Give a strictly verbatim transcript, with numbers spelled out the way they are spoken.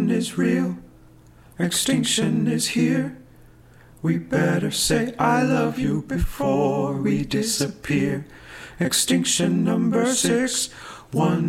Extinction is real. Extinction is here. We better say I love you before we disappear. Extinction number six. One